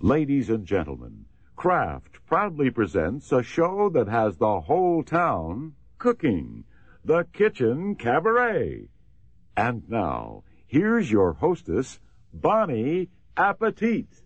Ladies and gentlemen, Kraft proudly presents a show that has the whole town cooking, the Kitchen Cabaret. And now, here's your hostess, Bonnie Appetit.